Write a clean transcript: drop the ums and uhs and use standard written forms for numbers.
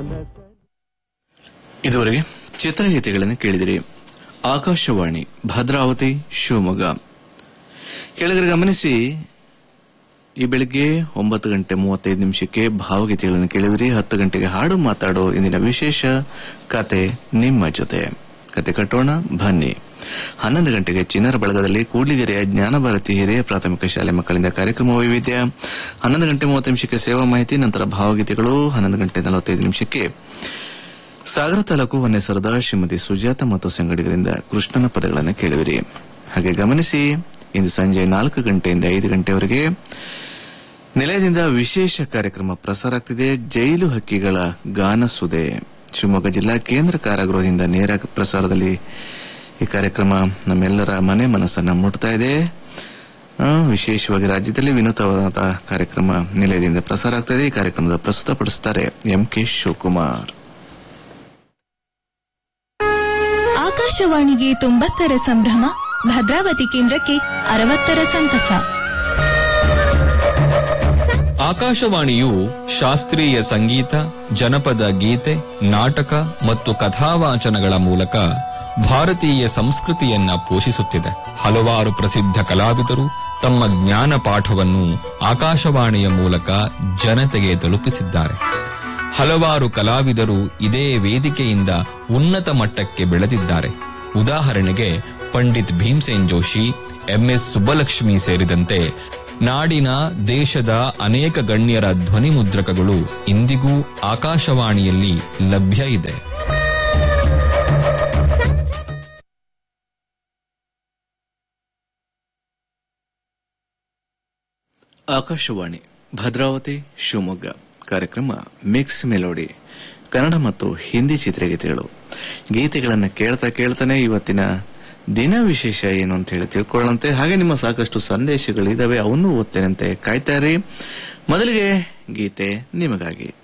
ಇದುವರೆಗೆ ಚಿತ್ರಗೀತೆಗಳನ್ನು ಕೇಳಿದಿರಿ. ಆಕಾಶವಾಣಿ ಭದ್ರಾವತಿ ಶಿವಮೊಗ್ಗ. ಕೆಳಗಡೆ ಗಮನಿಸಿ, ಈ ಬೆಳಿಗ್ಗೆ 9:35 ಭಾವಗೀತೆಗಳನ್ನು ಕೇಳಿದಿರಿ. 10 ಗಂಟೆಗೆ ಹಾಡು ಮಾತಾಡೋ ಇಂದಿನ ವಿಶೇಷ ಕತೆ ನಿಮ್ಮ ಜೊತೆ. ಕತೆ ಕಟ್ಟೋಣ ಬನ್ನಿ. 11 ಗಂಟೆಗೆ ಚಿನ್ನರ ಬಳಗದಲ್ಲಿ ಕೂಡ್ಲಿಗೆರೆಯ ಜ್ಞಾನಭಾರತಿ ಹಿರಿಯ ಪ್ರಾಥಮಿಕ ಶಾಲೆ ಮಕ್ಕಳಿಂದ ಕಾರ್ಯಕ್ರಮ ವೈವಿಧ್ಯ. 11:30 ಸೇವಾ ಮಾಹಿತಿ, ನಂತರ ಭಾವಗೀತೆಗಳು. 11:45 ಸಾಗರ ತಾಲೂಕು ಹೊನ್ನೆಸರದ ಶ್ರೀಮತಿ ಸುಜಾತ ಮತ್ತು ಸಂಗಡಿಗರಿಂದ ಕೃಷ್ಣನ ಪದಗಳನ್ನು ಕೇಳುವಿರಿ. ಹಾಗೆ ಗಮನಿಸಿ, ಇಂದು ಸಂಜೆ 4 ಗಂಟೆಯಿಂದ 5 ಗಂಟೆವರೆಗೆ ನಿಲಯದಿಂದ ವಿಶೇಷ ಕಾರ್ಯಕ್ರಮ ಪ್ರಸಾರ ಆಗ್ತಿದೆ. ಜೈಲು ಹಕ್ಕಿಗಳ ಗಾನಸುದೆ. ಶಿವಮೊಗ್ಗ ಜಿಲ್ಲಾ ಕೇಂದ್ರ ಕಾರಾಗೃಹದಿಂದ ನೇರ ಪ್ರಸಾರದಲ್ಲಿ ಈ ಕಾರ್ಯಕ್ರಮ ನಮ್ಮೆಲ್ಲರ ಮನೆ ಮನಸ್ಸನ್ನ ಮುಟ್ತಾ ಇದೆ. ವಿಶೇಷವಾಗಿ ರಾಜ್ಯದಲ್ಲಿ ವಿನೂತವಾದ ಕಾರ್ಯಕ್ರಮ ನಿಲಯದಿಂದ ಪ್ರಸಾರ ಆಗ್ತಾ ಇದೆ. ಈ ಕಾರ್ಯಕ್ರಮದ ಪ್ರಸ್ತುತಪಡಿಸುತ್ತಾರೆ MK ಶಿವಕುಮಾರ್. ಆಕಾಶವಾಣಿಗೆ 90ರ ಸಂಭ್ರಮ, ಭದ್ರಾವತಿ ಕೇಂದ್ರಕ್ಕೆ 60ರ ಸಂತಸ. ಆಕಾಶವಾಣಿಯು ಶಾಸ್ತ್ರೀಯ ಸಂಗೀತ, ಜನಪದ ಗೀತೆ, ನಾಟಕ ಮತ್ತು ಕಥಾವಾಚನಗಳ ಮೂಲಕ ಭಾರತೀಯ ಸಂಸ್ಕೃತಿಯನ್ನ ಪೋಷಿಸುತ್ತಿದೆ. ಹಲವಾರು ಪ್ರಸಿದ್ಧ ಕಲಾವಿದರು ತಮ್ಮ ಜ್ಞಾನ ಪಾಠವನ್ನು ಆಕಾಶವಾಣಿಯ ಮೂಲಕ ಜನತೆಗೆ ತಲುಪಿಸಿದ್ದಾರೆ. ಹಲವಾರು ಕಲಾವಿದರು ಇದೇ ವೇದಿಕೆಯಿಂದ ಉನ್ನತ ಮಟ್ಟಕ್ಕೆ ಬೆಳೆದಿದ್ದಾರೆ. ಉದಾಹರಣೆಗೆ ಪಂಡಿತ್ ಭೀಮ್ಸೇನ್ ಜೋಶಿ, MS ಸುಬ್ಬಲಕ್ಷ್ಮಿ ಸೇರಿದಂತೆ ನಾಡಿನ, ದೇಶದ ಅನೇಕ ಗಣ್ಯರ ಧ್ವನಿ ಮುದ್ರಕಗಳು ಇಂದಿಗೂ ಆಕಾಶವಾಣಿಯಲ್ಲಿ ಲಭ್ಯ ಇದೆ. ಆಕಾಶವಾಣಿ ಭದ್ರಾವತಿ ಶಿವಮೊಗ್ಗ. ಕಾರ್ಯಕ್ರಮ ಮಿಕ್ಸ್ ಮೆಲೋಡಿ, ಕನ್ನಡ ಮತ್ತು ಹಿಂದಿ ಚಿತ್ರಗೀತೆಗಳು. ಗೀತೆಗಳನ್ನು ಕೇಳ್ತಾನೆ ಇವತ್ತಿನ ದಿನ ವಿಶೇಷ ಏನು ಅಂತ ಹೇಳಿ ತಿಳ್ಕೊಳ್ಳಂತೆ. ಹಾಗೆ ನಿಮ್ಮ ಸಾಕಷ್ಟು ಸಂದೇಶಗಳಿದಾವೆ, ಅವನ್ನು ಓದ್ತೇನಂತೆ. ಕಾಯ್ತಾ ಇರಿ. ಮೊದಲಿಗೆ ಗೀತೆ ನಿಮಗಾಗಿ.